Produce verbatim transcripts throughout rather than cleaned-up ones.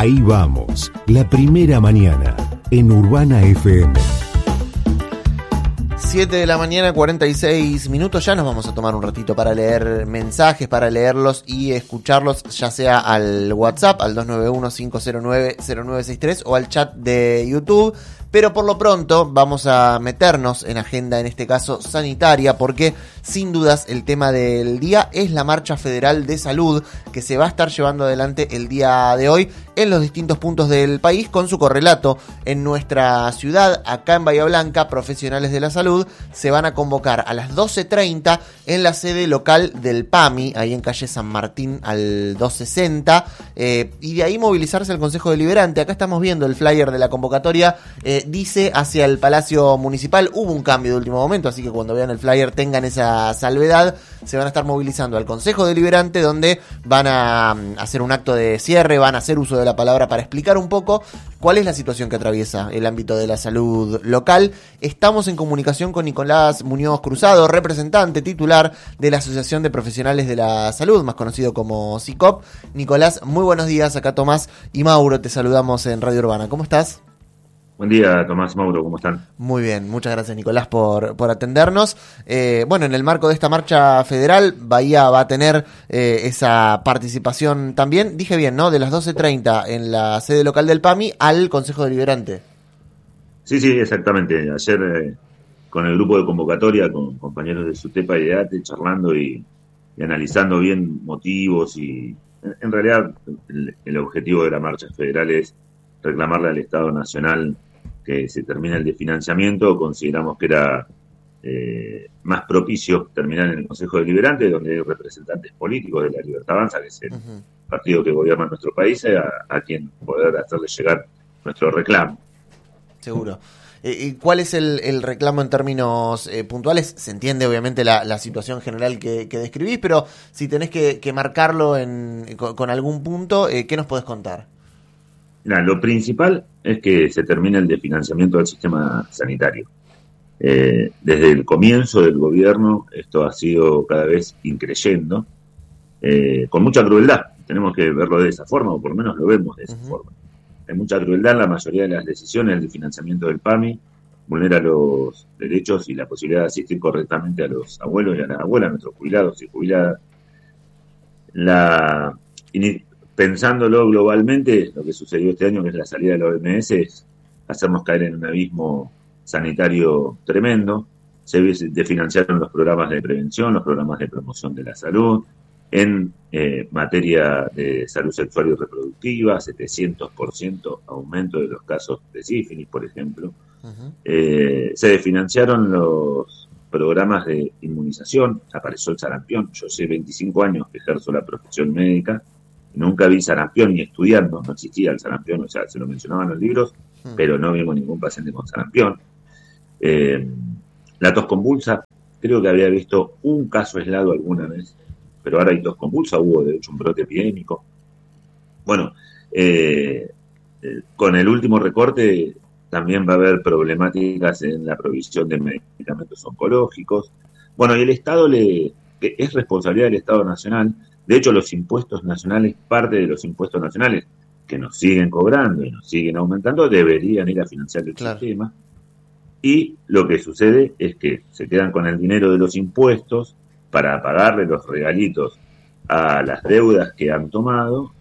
Ahí vamos, la primera mañana en Urbana F M. siete de la mañana, cuarenta y seis minutos. Ya nos vamos a tomar un ratito para leer mensajes, para leerlos y escucharlos, ya sea al WhatsApp, al dos nueve uno, cinco cero nueve, cero nueve seis tres o al chat de YouTube. Pero por lo pronto vamos a meternos en agenda, en este caso sanitaria, porque sin dudas el tema del día es la Marcha Federal de Salud, que se va a estar llevando adelante el día de hoy en los distintos puntos del país, con su correlato en nuestra ciudad. Acá en Bahía Blanca, profesionales de la salud se van a convocar a las doce treinta en la sede local del P A M I, ahí en calle San Martín al doscientos sesenta, eh, y de ahí movilizarse al Consejo Deliberante. Acá estamos viendo el flyer de la convocatoria, eh, dice hacia el Palacio Municipal. Hubo un cambio de último momento, así que cuando vean el flyer tengan esa salvedad. Se van a estar movilizando al Consejo Deliberante, donde van a hacer un acto de cierre, van a hacer uso de la palabra para explicar un poco cuál es la situación que atraviesa el ámbito de la salud local. Estamos en comunicación con Nicolás Muñoz Cruzado, representante titular de la Asociación de Profesionales de la Salud, más conocido como SICOP. Nicolás, muy buenos días. Acá Tomás y Mauro te saludamos en Radio Urbana. ¿Cómo estás? Buen día, Tomás, Mauro, ¿cómo están? Muy bien, muchas gracias, Nicolás, por, por atendernos. Eh, bueno, en el marco de esta marcha federal, Bahía va a tener eh, esa participación también, dije bien, ¿no? De las doce treinta en la sede local del P A M I al Consejo Deliberante. Sí, sí, exactamente. Ayer eh, con el grupo de convocatoria, con compañeros de SUTEPA y de A T E, charlando y, y analizando bien motivos y, en, en realidad, el, el objetivo de la marcha federal es reclamarle al Estado Nacional que se termine el desfinanciamiento. Consideramos que era eh, más propicio terminar en el Consejo Deliberante, donde hay representantes políticos de la Libertad Avanza, que es el uh-huh. partido que gobierna nuestro país, a, a quien poder hacerle llegar nuestro reclamo. Seguro. Eh, ¿Cuál es el, el reclamo en términos eh, puntuales? Se entiende obviamente la, la situación general que, que describís, pero si tenés que, que marcarlo en, con, con algún punto, eh, ¿qué nos podés contar? Mira, lo principal es que se termine el desfinanciamiento del sistema sanitario. Eh, desde el comienzo del gobierno esto ha sido cada vez increyendo, eh, con mucha crueldad. Tenemos que verlo de esa forma, o por lo menos lo vemos de esa uh-huh. forma. Hay mucha crueldad en la mayoría de las decisiones. El financiamiento del P A M I vulnera los derechos y la posibilidad de asistir correctamente a los abuelos y a las abuelas, a nuestros jubilados y jubiladas. La Pensándolo globalmente, lo que sucedió este año, que es la salida de la O M S, es hacernos caer en un abismo sanitario tremendo. Se desfinanciaron los programas de prevención, los programas de promoción de la salud. En eh, materia de salud sexual y reproductiva, setecientos por ciento aumento de los casos de sífilis, por ejemplo. Uh-huh. Eh, se desfinanciaron los programas de inmunización. Apareció el sarampión. Yo hace veinticinco años que ejerzo la profesión médica. Nunca vi sarampión ni estudiando, no existía el sarampión, o sea, se lo mencionaban en los libros, hmm. pero no vimos ningún paciente con sarampión. Eh, la tos convulsa, creo que había visto un caso aislado alguna vez, pero ahora hay tos convulsa, hubo de hecho un brote epidémico. Bueno, eh, eh, con el último recorte también va a haber problemáticas en la provisión de medicamentos oncológicos. Bueno, y el Estado le, que es responsabilidad del Estado Nacional. De hecho, los impuestos nacionales, parte de los impuestos nacionales que nos siguen cobrando y nos siguen aumentando, deberían ir a financiar el claro. sistema. Y lo que sucede es que se quedan con el dinero de los impuestos para pagarle los regalitos a las deudas que han tomado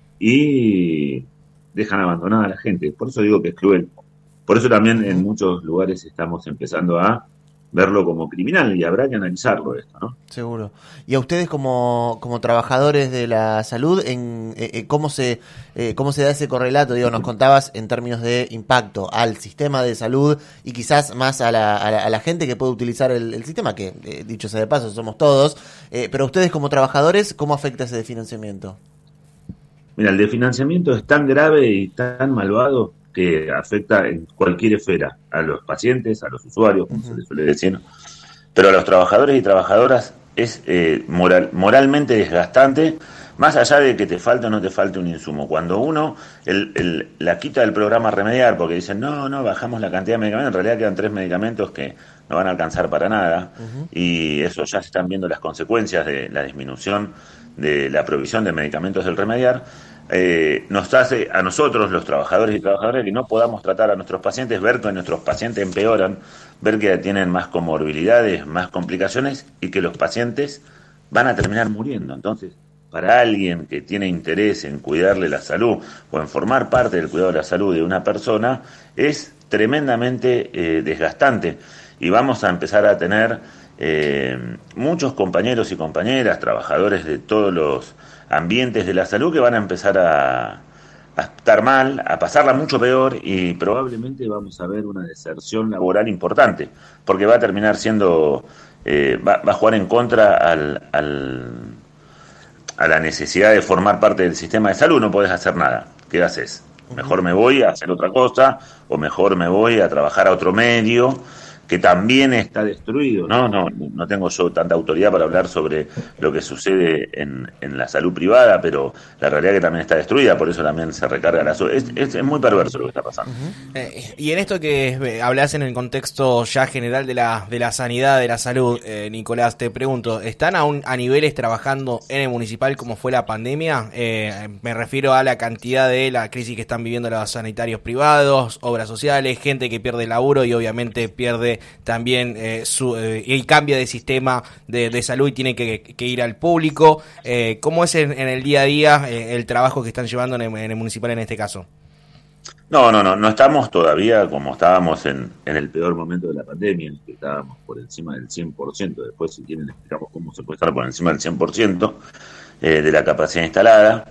y dejan abandonada a la gente. Por eso digo que es cruel. Por eso también en muchos lugares estamos empezando a verlo como criminal, y habrá que analizarlo esto, ¿no? Seguro. Y a ustedes como, como trabajadores de la salud, en eh, ¿cómo se eh, cómo se da ese correlato? Digo, nos contabas en términos de impacto al sistema de salud y quizás más a la, a la, a la gente que puede utilizar el, el sistema, que eh, dicho sea de paso, somos todos, eh, pero ustedes como trabajadores, ¿cómo afecta ese desfinanciamiento? Mira, el desfinanciamiento es tan grave y tan malvado que afecta en cualquier esfera, a los pacientes, a los usuarios, como uh-huh. se les suele decir, pero a los trabajadores y trabajadoras es eh, moral, moralmente desgastante, más allá de que te falte o no te falte un insumo. Cuando uno el, el, la quita del programa Remediar, porque dicen, no, no, bajamos la cantidad de medicamentos, en realidad quedan tres medicamentos que no van a alcanzar para nada, uh-huh. y eso ya se están viendo las consecuencias de la disminución de la provisión de medicamentos del Remediar. eh, nos hace a nosotros, los trabajadores y trabajadoras, que no podamos tratar a nuestros pacientes, ver que nuestros pacientes empeoran, ver que tienen más comorbilidades, más complicaciones y que los pacientes van a terminar muriendo. Entonces, para alguien que tiene interés en cuidarle la salud o en formar parte del cuidado de la salud de una persona, es tremendamente eh, desgastante. Y vamos a empezar a tener eh, muchos compañeros y compañeras, trabajadores de todos los ambientes de la salud, que van a empezar a, a estar mal, a pasarla mucho peor, y probablemente vamos a ver una deserción laboral importante, porque va a terminar siendo, eh, va, va a jugar en contra al... al a la necesidad de formar parte del sistema de salud. No podés hacer nada. ¿Qué haces? Mejor me voy a hacer otra cosa, o mejor me voy a trabajar a otro medio que también está destruido. No, no, no tengo yo tanta autoridad para hablar sobre lo que sucede en, en la salud privada, pero la realidad es que también está destruida, por eso también se recarga la salud. Es, es, es muy perverso lo que está pasando. Uh-huh. Eh, y en esto que eh, hablas en el contexto ya general de la de la sanidad, de la salud, eh, Nicolás, te pregunto, ¿están aún a niveles trabajando en el municipal como fue la pandemia? Eh, me refiero a la cantidad de la crisis que están viviendo los sanitarios privados, obras sociales, gente que pierde el laburo y obviamente pierde también eh, su, eh, y cambia de sistema de, de salud y tiene que, que ir al público. Eh, ¿Cómo es en, en el día a día eh, el trabajo que están llevando en el, en el municipal en este caso? No, no, no, no estamos todavía como estábamos en, en el peor momento de la pandemia, en que estábamos por encima del cien por ciento. Después, si quieren, explicamos cómo se puede estar por encima del cien por ciento eh, de la capacidad instalada.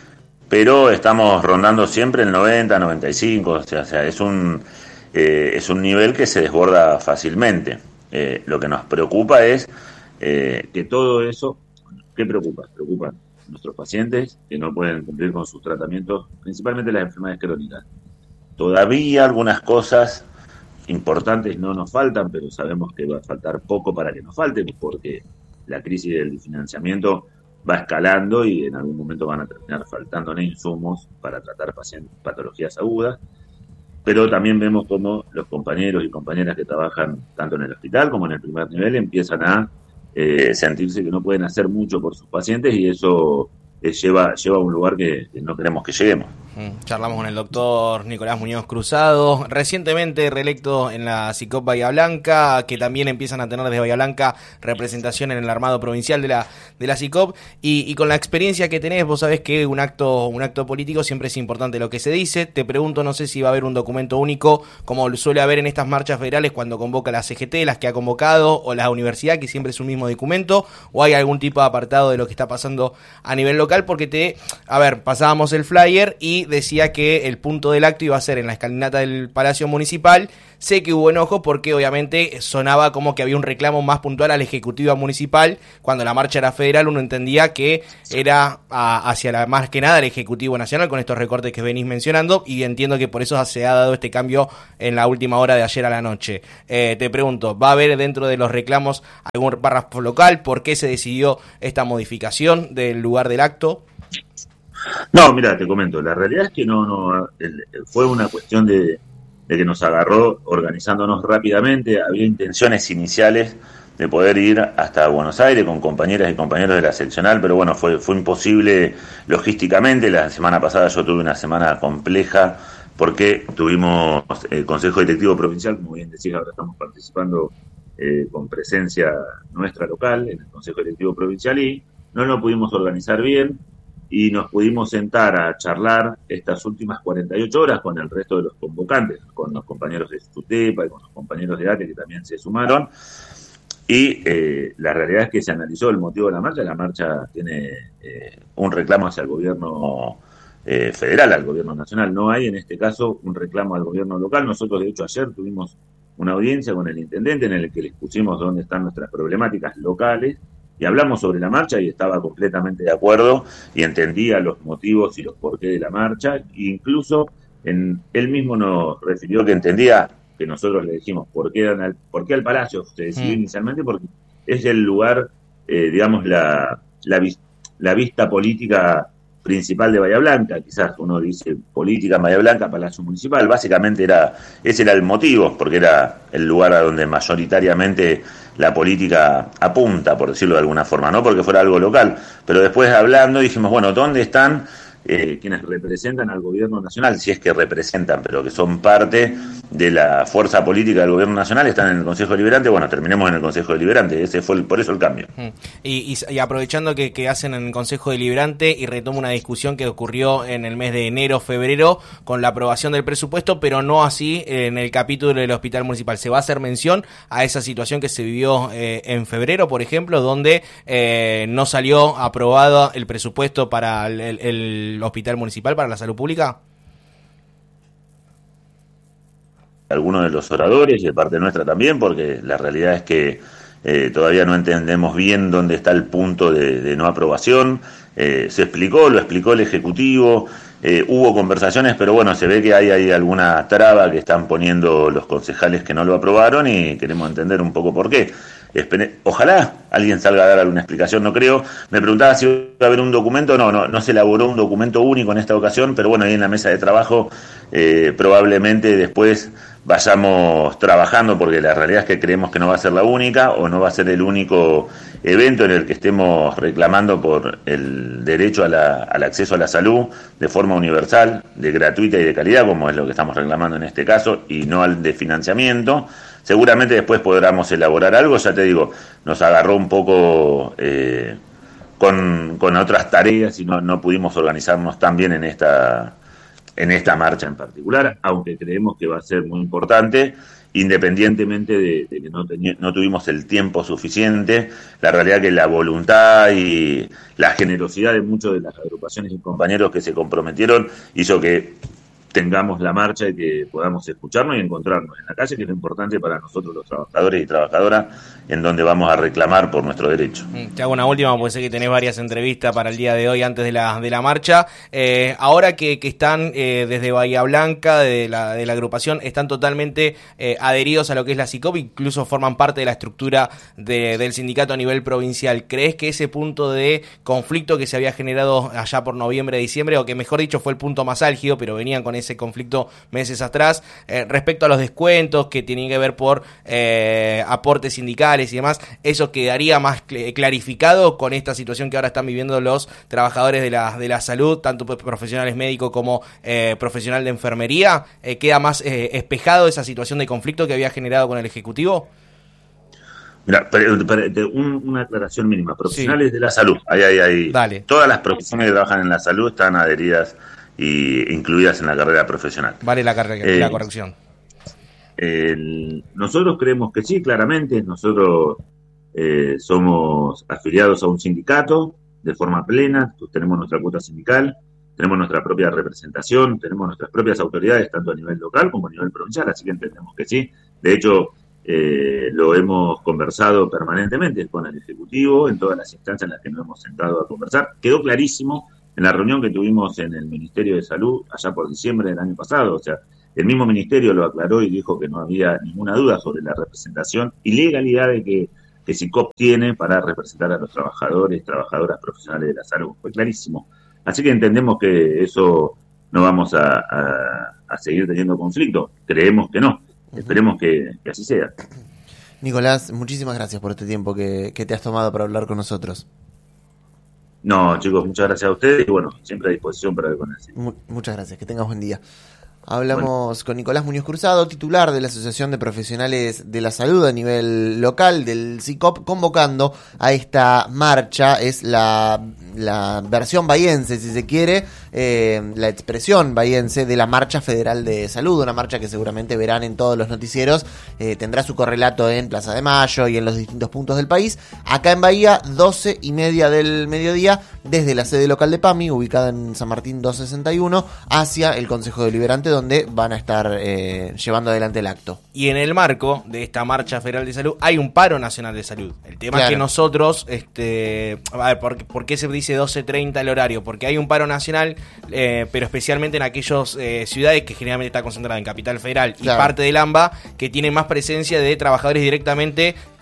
Pero estamos rondando siempre el noventa, noventa y cinco, o sea, o sea es un... Eh, es un nivel que se desborda fácilmente. Eh, lo que nos preocupa es eh, que todo eso, ¿qué preocupa? Preocupan nuestros pacientes que no pueden cumplir con sus tratamientos, principalmente las enfermedades crónicas. Todavía algunas cosas importantes no nos faltan, pero sabemos que va a faltar poco para que nos falten, porque la crisis del financiamiento va escalando y en algún momento van a terminar faltando insumos para tratar pacientes, patologías agudas. Pero también vemos cómo los compañeros y compañeras que trabajan tanto en el hospital como en el primer nivel empiezan a eh, sentirse que no pueden hacer mucho por sus pacientes, y eso eh, lleva, lleva a un lugar que, que no queremos que lleguemos. Charlamos con el doctor Nicolás Muñoz Cruzado, recientemente reelecto en la SICOP Bahía Blanca, que también empiezan a tener desde Bahía Blanca representación en el armado provincial de la de la SICOP, y, y con la experiencia que tenés, vos sabés que un acto un acto político siempre es importante lo que se dice. Te pregunto, no sé si va a haber un documento único, como suele haber en estas marchas federales cuando convoca la C G T, las que ha convocado, o la universidad, que siempre es un mismo documento, o hay algún tipo de apartado de lo que está pasando a nivel local, porque te, a ver, pasábamos el flyer y decía que el punto del acto iba a ser en la escalinata del Palacio Municipal. Sé que hubo enojo porque obviamente sonaba como que había un reclamo más puntual al Ejecutivo Municipal. Cuando la marcha era federal, uno entendía que era a, hacia la más que nada el Ejecutivo Nacional, con estos recortes que venís mencionando, y entiendo que por eso se ha dado este cambio en la última hora de ayer a la noche. Eh, te pregunto, ¿va a haber dentro de los reclamos algún párrafo local? ¿Por qué se decidió esta modificación del lugar del acto? No, mira, te comento, la realidad es que no, no el, fue una cuestión de, de que nos agarró organizándonos rápidamente. Había intenciones iniciales de poder ir hasta Buenos Aires con compañeras y compañeros de la seccional, pero bueno, fue, fue imposible logísticamente. La semana pasada yo tuve una semana compleja porque tuvimos el Consejo Directivo Provincial, como bien decís, ahora estamos participando eh, con presencia nuestra local en el Consejo Directivo Provincial, y no lo pudimos organizar bien. Y nos pudimos sentar a charlar estas últimas cuarenta y ocho horas con el resto de los convocantes, con los compañeros de SUTEPA y con los compañeros de A T E que también se sumaron. Y eh, la realidad es que se analizó el motivo de la marcha. La marcha tiene eh, un reclamo hacia el gobierno eh, federal, al gobierno nacional. No hay en este caso un reclamo al gobierno local. Nosotros, de hecho, ayer tuvimos una audiencia con el intendente en el que le expusimos dónde están nuestras problemáticas locales, y hablamos sobre la marcha y estaba completamente de acuerdo y entendía los motivos y los porqués de la marcha. E incluso en, él mismo nos refirió que entendía que nosotros le dijimos por qué, al, por qué al Palacio se decidió mm. inicialmente, porque es el lugar, eh, digamos, la, la, la vista política principal de Bahía Blanca. Quizás uno dice política en Bahía Blanca, Palacio Municipal, básicamente era ese era el motivo, porque era el lugar a donde mayoritariamente la política apunta, por decirlo de alguna forma, no porque fuera algo local, pero después hablando dijimos, bueno, ¿dónde están eh, quienes representan al gobierno nacional, si es que representan, pero que son parte de la fuerza política del gobierno nacional, están en el Consejo Deliberante. Bueno, terminemos en el Consejo Deliberante, ese fue el, por eso el cambio. Y, y, y aprovechando que, que hacen en el Consejo Deliberante, y retomo una discusión que ocurrió en el mes de enero, febrero, con la aprobación del presupuesto, pero no así en el capítulo del Hospital Municipal. ¿Se va a hacer mención a esa situación que se vivió eh, en febrero, por ejemplo, donde eh, no salió aprobado el presupuesto para el, el, el Hospital Municipal, para la salud pública? Algunos de los oradores y de parte nuestra también, porque la realidad es que eh, todavía no entendemos bien dónde está el punto de, de no aprobación. Eh, se explicó, lo explicó el Ejecutivo, eh, hubo conversaciones, pero bueno, se ve que hay, hay alguna traba que están poniendo los concejales que no lo aprobaron y queremos entender un poco por qué. Ojalá alguien salga a dar alguna explicación, no creo. Me preguntaba si iba a haber un documento. No, no, no se elaboró un documento único en esta ocasión, pero bueno, ahí en la mesa de trabajo eh, probablemente después vayamos trabajando, porque la realidad es que creemos que no va a ser la única o no va a ser el único evento en el que estemos reclamando por el derecho a la, al acceso a la salud de forma universal, de gratuita y de calidad, como es lo que estamos reclamando en este caso, y no al de financiamiento. Seguramente después podamos elaborar algo, ya te digo, nos agarró un poco eh, con, con otras tareas y no, no pudimos organizarnos tan bien en esta, en esta marcha en particular, aunque creemos que va a ser muy importante, independientemente de, de que no, teni- no tuvimos el tiempo suficiente. La realidad que la voluntad y la generosidad de muchas de las agrupaciones y compañeros que se comprometieron hizo que tengamos la marcha y que podamos escucharnos y encontrarnos en la calle, que es lo importante para nosotros los trabajadores y trabajadoras, en donde vamos a reclamar por nuestro derecho. Te hago una última, porque sé que tenés varias entrevistas para el día de hoy antes de la de la marcha. Eh, ahora que, que están eh, desde Bahía Blanca, de la, de la agrupación, están totalmente eh, adheridos a lo que es la SICOP, incluso forman parte de la estructura de, del sindicato a nivel provincial. ¿Crees que ese punto de conflicto que se había generado allá por noviembre, diciembre, o que mejor dicho fue el punto más álgido, pero venían con ese conflicto meses atrás, eh, respecto a los descuentos que tienen que ver por eh, aportes sindicales y demás, eso quedaría más cl- clarificado con esta situación que ahora están viviendo los trabajadores de la, de la salud, tanto pues, profesionales médicos como eh, profesional de enfermería? Eh, ¿Queda más eh, espejado esa situación de conflicto que había generado con el Ejecutivo? Mira, pero, pero, un, una aclaración mínima. Profesionales Sí. de la salud. Ahí, ahí, ahí. Dale. Todas las profesiones que trabajan en la salud están adheridas y incluidas en la carrera profesional. Vale la, carre- Eh, la corrección. El, nosotros creemos que sí, claramente. Nosotros eh, somos afiliados a un sindicato de forma plena, tenemos nuestra cuota sindical, tenemos nuestra propia representación, tenemos nuestras propias autoridades, tanto a nivel local como a nivel provincial, así que entendemos que sí. De hecho, eh, lo hemos conversado permanentemente con el Ejecutivo en todas las instancias en las que nos hemos sentado a conversar. Quedó clarísimo en la reunión que tuvimos en el Ministerio de Salud allá por diciembre del año pasado. O sea, el mismo ministerio lo aclaró y dijo que no había ninguna duda sobre la representación y legalidad de que, que SICOP tiene para representar a los trabajadores, trabajadoras profesionales de la salud. Fue clarísimo. Así que entendemos que eso no vamos a, a, a seguir teniendo conflicto. Creemos que no. Uh-huh. Esperemos que, que así sea. Nicolás, muchísimas gracias por este tiempo que, que te has tomado para hablar con nosotros. No, chicos, muchas gracias a ustedes y bueno, siempre a disposición para ver con él. M- muchas gracias, que tengas buen día. Hablamos bueno. con Nicolás Muñoz Cruzado, titular de la Asociación de Profesionales de la Salud a nivel local del SICOP, convocando a esta marcha. Es la, la versión bahiense, si se quiere, eh, la expresión bahiense de la Marcha Federal de Salud, una marcha que seguramente verán en todos los noticieros, eh, tendrá su correlato en Plaza de Mayo y en los distintos puntos del país. Acá en Bahía, doce y media del mediodía, desde la sede local de PAMI, ubicada en San Martín doscientos sesenta y uno, hacia el Consejo Deliberante, donde van a estar eh, llevando adelante el acto. Y en el marco de esta Marcha Federal de Salud hay un paro nacional de salud. El tema claro. es que nosotros, este, a ver, ¿por, ¿por qué se dice doce treinta el horario? Porque hay un paro nacional, eh, pero especialmente en aquellas eh, ciudades que generalmente está concentrada en Capital Federal claro. y parte del AMBA, que tienen más presencia de trabajadores directamente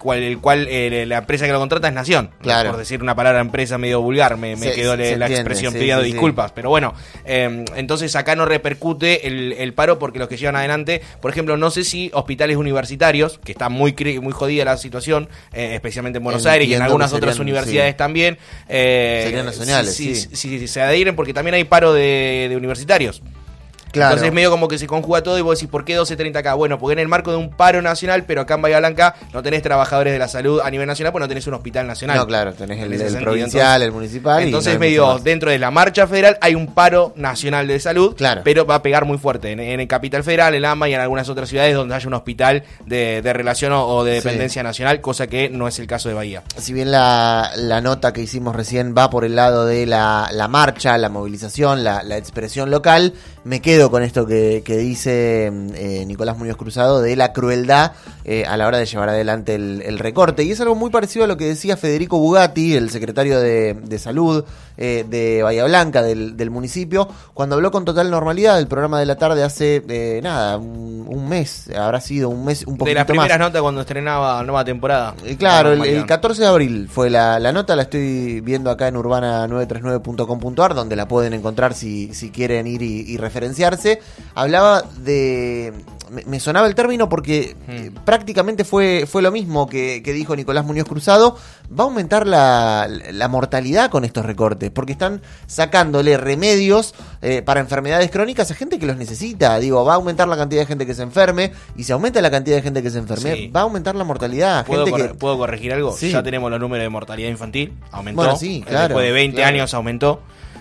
cual, el cual eh, la empresa que lo contrata es Nación. Claro. Por decir una palabra empresa medio vulgar, me, me Se- quedó se la entiende, expresión sí, pidiendo sí, sí. disculpas. Pero bueno, eh, entonces acá no repercute el, el paro porque los que llevan adelante, por ejemplo, no sé si hospitales universitarios, que está muy cri- muy jodida la situación, eh, especialmente en Buenos Aires y en Entiendo algunas que otras serían, universidades sí. también. Eh, Serían nacionales, si, sí. si- si- si se adhieren, porque también hay paro de, de universitarios. Claro. Entonces medio como que se conjuga todo y vos decís, ¿por qué doce treinta acá? Bueno, porque en el marco de un paro nacional, pero acá en Bahía Blanca no tenés trabajadores de la salud a nivel nacional, pues no tenés un hospital nacional. No, claro, tenés el, En ese el sentido, provincial, entonces- el municipal. y Entonces no hay medio mucho más. dentro de la marcha federal hay un paro nacional de salud, Claro. pero va a pegar muy fuerte en, en el Capital Federal, en Lama y en algunas otras ciudades donde haya un hospital de, de relación o, o de Sí. dependencia nacional, cosa que no es el caso de Bahía. Si bien la, la nota que hicimos recién va por el lado de la, la marcha, la movilización, la, la expresión local, me quedo con esto que, que dice eh, Nicolás Muñoz Cruzado de la crueldad eh, a la hora de llevar adelante el, el recorte. Y es algo muy parecido a lo que decía Federico Bugatti, el secretario de, de Salud eh, de Bahía Blanca, del, del municipio, cuando habló con total normalidad del programa de la tarde hace, eh, nada, un, un mes, habrá sido un mes, un De poquito las más. primeras notas cuando estrenaba nueva temporada. Eh, Claro, el, Normalidad. el catorce de abril fue la, la nota, la estoy viendo acá en urbana nueve tres nueve punto com punto a r, donde la pueden encontrar si, si quieren ir y, y referenciarse. Hablaba de... Me, me sonaba el término porque eh, Hmm. prácticamente fue, fue lo mismo que, que dijo Nicolás Muñoz Cruzado. Va a aumentar la, la mortalidad con estos recortes, porque están sacándole remedios eh, para enfermedades crónicas a gente que los necesita. Digo, va a aumentar la cantidad de gente que se enferme, y si aumenta la cantidad de gente que se enferme, Sí. va a aumentar la mortalidad. ¿Puedo, Gente corre- que... ¿Puedo corregir algo? Sí. Ya tenemos los números de mortalidad infantil. Aumentó. Bueno, sí, Eh, claro, Después de veinte claro. años aumentó.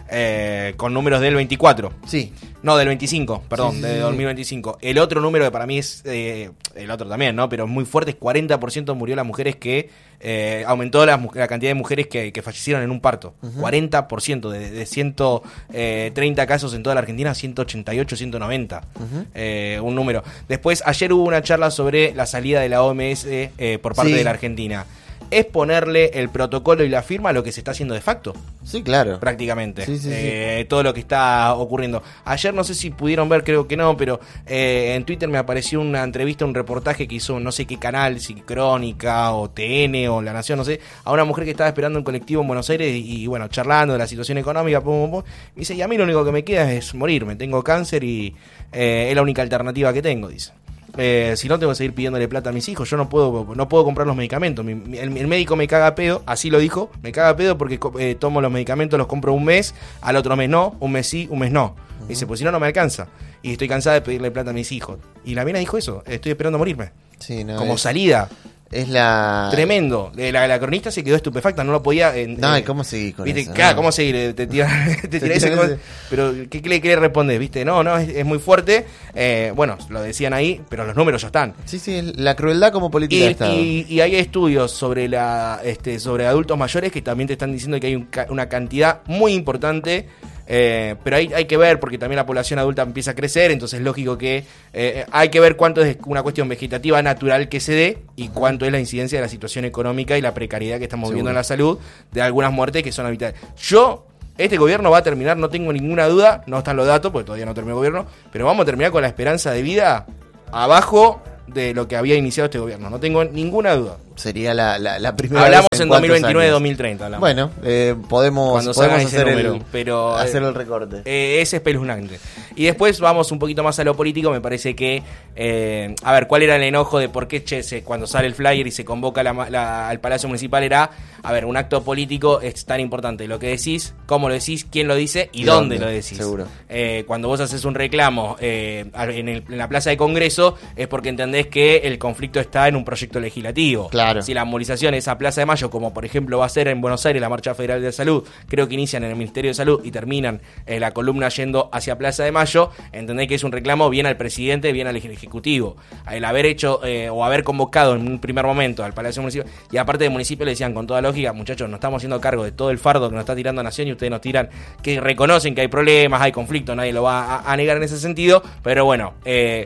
eh, con números del veinticuatro. Sí, No, del veinticinco, perdón, Sí, sí, de sí. dos mil veinticinco. El otro número que para mí es, eh, el otro también, ¿no? Pero es muy fuerte, es cuarenta por ciento murió las mujeres que, eh, aumentó la, mu- la cantidad de mujeres que, que fallecieron en un parto. cuarenta por ciento, de, de ciento treinta casos en toda la Argentina, ciento ochenta y ocho, ciento noventa. Eh, un número. Después, ayer hubo una charla sobre la salida de la O M S eh, por parte Sí. de la Argentina. Es ponerle el protocolo y la firma a lo que se está haciendo de facto. sí, claro. Prácticamente. Sí, sí, sí. Eh, todo lo que está ocurriendo. Ayer no sé si pudieron ver, creo que no, pero eh, en Twitter me apareció una entrevista, un reportaje que hizo no sé qué canal, si Crónica o T N o La Nación, no sé, a una mujer que estaba esperando un colectivo en Buenos Aires y, y, bueno, charlando de la situación económica, pum, pum, pum. Me dice, y a mí lo único que me queda es morirme, tengo cáncer y eh, es la única alternativa que tengo, dice. Eh, si no, tengo que seguir pidiéndole plata a mis hijos. Yo no puedo no puedo comprar los medicamentos. Mi- mi- el, el médico me caga a pedo, así lo dijo. Me caga a pedo porque co- eh, tomo los medicamentos, los compro un mes, al otro mes no, un mes sí, un mes no. Me dice, pues si no, no me alcanza. Y estoy cansada de pedirle plata a mis hijos. Y la mina dijo eso, estoy esperando morirme. Sí, no, Como es, salida. es la... Tremendo. Eh, La, la cronista se quedó estupefacta, no lo podía. eh, No, eh, ¿y cómo seguir con ¿viste? eso? Claro, No. ¿cómo seguir? Eh, Te tira, te Te tira ese tiran como- ese. Pero, ¿qué, qué le, qué le respondes? ¿Viste? No, no, es, es muy fuerte. Eh, bueno, lo decían ahí, pero los números ya están. Sí, sí, es la crueldad como política de Y, Estado. y- y hay estudios sobre la este sobre adultos mayores que también te están diciendo que hay un ca- una cantidad muy importante, eh, pero hay, hay que ver porque también la población adulta empieza a crecer, entonces es lógico que eh, hay que ver cuánto es una cuestión vegetativa natural que se dé y cuánto es la incidencia de la situación económica y la precariedad que estamos viviendo en la salud de algunas muertes que son habituales. Yo... Este gobierno va a terminar, no tengo ninguna duda, no están los datos porque todavía no terminó el gobierno, pero vamos a terminar con la esperanza de vida abajo de lo que había iniciado este gobierno, no tengo ninguna duda. Sería la, la, la primera Hablamos vez en cuántos dos mil veintinueve, años. dos mil treinta. Hablamos. Bueno, eh, podemos, Cuando podemos salga ese hacer, número, el, pero, hacer eh, el recorte. Eh, es espeluznante. Y después vamos un poquito más a lo político. Me parece que, eh, a ver, ¿cuál era el enojo de por qué che, se- cuando sale el flyer y se convoca la, la- al Palacio Municipal? Era, a ver, un acto político es tan importante lo que decís, cómo lo decís, quién lo dice y, ¿Y dónde, dónde? lo decís. Seguro. Eh, cuando vos haces un reclamo eh, en, el- en la Plaza de Congreso es porque entendés que el conflicto está en un proyecto legislativo. Claro. Si la movilización es a Plaza de Mayo, como por ejemplo va a ser en Buenos Aires la Marcha Federal de Salud, creo que inician en el Ministerio de Salud y terminan eh, la columna yendo hacia Plaza de Mayo, entendés que es un reclamo bien al presidente, bien al Ejecutivo. El haber hecho eh, o haber convocado en un primer momento al Palacio Municipal, y aparte del municipio le decían con toda lógica, muchachos, nos estamos haciendo cargo de todo el fardo que nos está tirando Nación y ustedes nos tiran, que reconocen que hay problemas, hay conflictos, nadie lo va a, a negar en ese sentido, pero bueno, eh,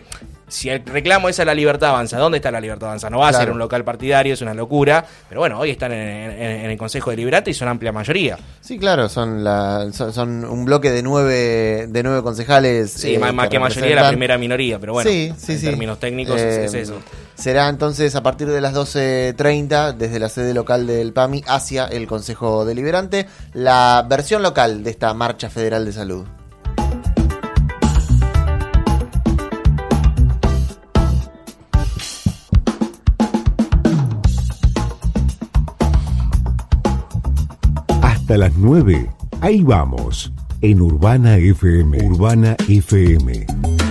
si el reclamo es a la Libertad Avanza, ¿dónde está la Libertad Avanza? No va Claro. a ser un local partidario, es una locura, pero bueno, hoy están en, en- en el Consejo Deliberante y son amplia mayoría. Sí, claro, son, la, son, son un bloque de nueve, de nueve concejales. Sí, eh, más, más que mayoría, la representan- primera minoría, pero bueno, Sí, sí, en sí. términos técnicos Eh, es, es eso. Será entonces a partir de las doce treinta, desde la sede local del P A M I hacia el Consejo Deliberante, la versión local de esta Marcha Federal de Salud. Hasta las nueve, ahí vamos, en Urbana F M. Urbana F M.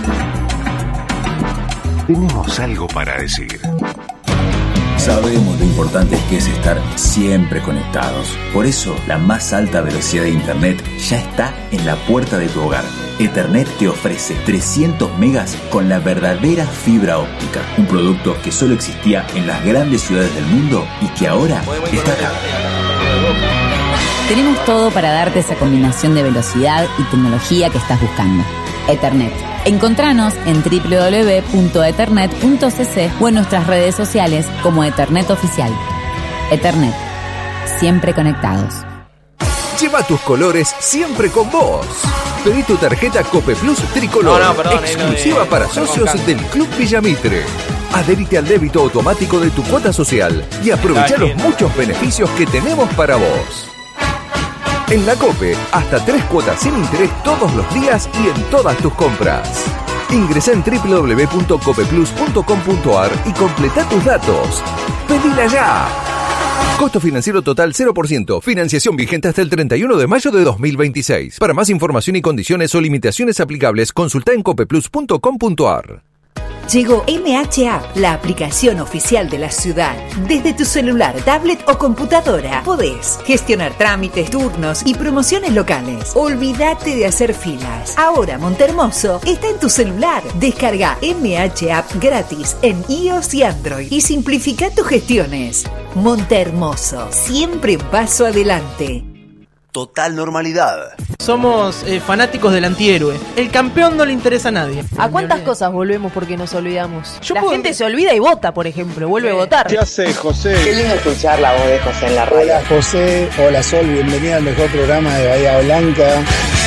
Tenemos algo para decir. Sabemos lo importante que es estar siempre conectados. Por eso, la más alta velocidad de Internet ya está en la puerta de tu hogar. Ethernet te ofrece trescientos megas con la verdadera fibra óptica. Un producto que solo existía en las grandes ciudades del mundo y que ahora está acá. Tenemos todo para darte esa combinación de velocidad y tecnología que estás buscando. Ethernet. Encontranos en doble u doble u doble u punto ethernet punto c c o en nuestras redes sociales como Ethernet Oficial. Ethernet. Siempre conectados. Lleva tus colores siempre con vos. Pedí tu tarjeta Cope Plus Tricolor, No, no, perdón, es lo de- exclusiva para José socios Concán. del Club Villamitre. Adherite al débito automático de tu cuota social y aprovecha Está los bien. muchos beneficios que tenemos para vos. En la Cope, hasta tres cuotas sin interés todos los días y en todas tus compras. Ingresa en doble u doble u doble u punto cope plus punto com punto a r y completa tus datos. ¡Pedila ya! Costo financiero total cero por ciento. Financiación vigente hasta el treinta y uno de mayo de dos mil veintiséis. Para más información y condiciones o limitaciones aplicables, consulta en cope plus punto com punto a r. Llegó M H App, la aplicación oficial de la ciudad. Desde tu celular, tablet o computadora podés gestionar trámites, turnos y promociones locales. Olvídate de hacer filas. Ahora Montehermoso está en tu celular. Descarga M H App gratis en iOS y Android y simplifica tus gestiones. Montehermoso, siempre un paso adelante. Total normalidad. Somos eh, fanáticos del antihéroe. El campeón no le interesa a nadie. ¿A cuántas cosas volvemos porque nos olvidamos? Yo la puedo- gente se olvida y vota, por ejemplo, vuelve a votar. ¿Qué hace, José? Qué lindo escuchar la voz de José en la radio. Hola, José. Hola, Sol. Bienvenida al mejor programa de Bahía Blanca.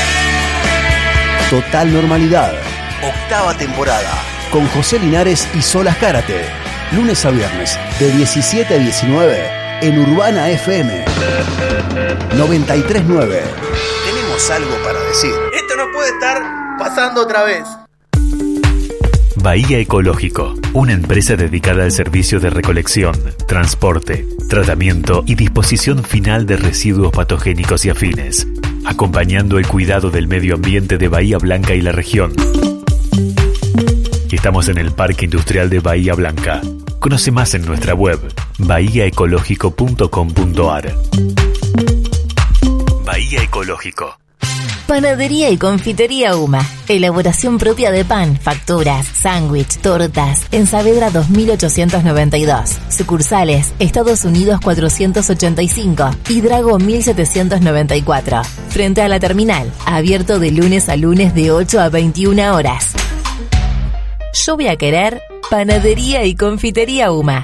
Total normalidad. Octava temporada. Con José Linares y Sol Azcárate. Lunes a viernes, de diecisiete a diecinueve, en Urbana F M. noventa y tres punto nueve. Tenemos algo para decir. Esto no puede estar pasando otra vez. Bahía Ecológico, una empresa dedicada al servicio de recolección, transporte, tratamiento y disposición final de residuos patogénicos y afines, acompañando el cuidado del medio ambiente de Bahía Blanca y la región. Estamos en el Parque Industrial de Bahía Blanca. Conoce más en nuestra web, bahía ecológico punto com punto a r. Bahía Ecológico. Panadería y confitería Uma. Elaboración propia de pan, facturas, sándwich, tortas. En Saavedra dos mil ochocientos noventa y dos. Sucursales, Estados Unidos cuatrocientos ochenta y cinco y Drago mil setecientos noventa y cuatro. Frente a la terminal. Abierto de lunes a lunes de ocho a veintiuna horas. Yo voy a querer Panadería y confitería Uma.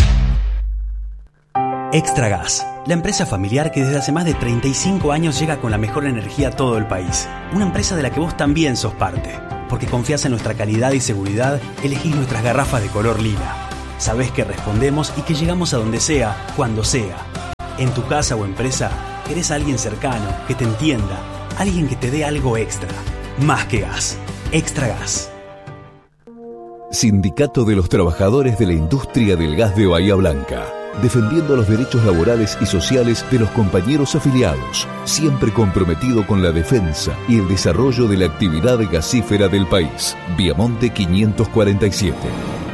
Extra Gas, la empresa familiar que desde hace más de treinta y cinco años llega con la mejor energía a todo el país. Una empresa de la que vos también sos parte, porque confías en nuestra calidad y seguridad, elegís nuestras garrafas de color lila. Sabés que respondemos y que llegamos a donde sea, cuando sea. En tu casa o empresa, querés a alguien cercano, que te entienda, alguien que te dé algo extra. Más que gas. Extra Gas. Sindicato de los Trabajadores de la Industria del Gas de Bahía Blanca. Defendiendo los derechos laborales y sociales de los compañeros afiliados, siempre comprometido con la defensa y el desarrollo de la actividad gasífera del país. Viamonte quinientos cuarenta y siete.